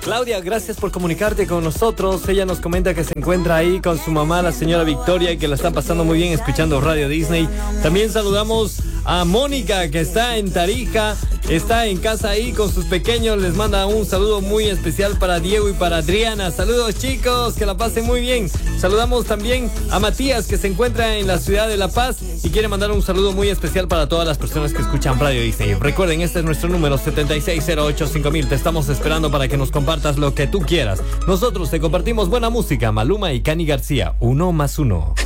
Claudia, gracias por comunicarte con nosotros. Ella nos comenta que se encuentra ahí con su mamá, la señora Victoria, y que la está pasando muy bien escuchando Radio Disney. También saludamos a Mónica, que está en Tarija, está en casa ahí con sus pequeños. Les manda un saludo muy especial para Diego y para Adriana. Saludos, chicos, que la pasen muy bien. Saludamos también a Matías, que se encuentra en la ciudad de La Paz y quiere mandar un saludo muy especial para todas las personas que escuchan Radio Disney. Recuerden, este es nuestro número 76085000. Te estamos esperando para que nos compartas lo que tú quieras. Nosotros te compartimos buena música. Maluma y Cani García, 1+1.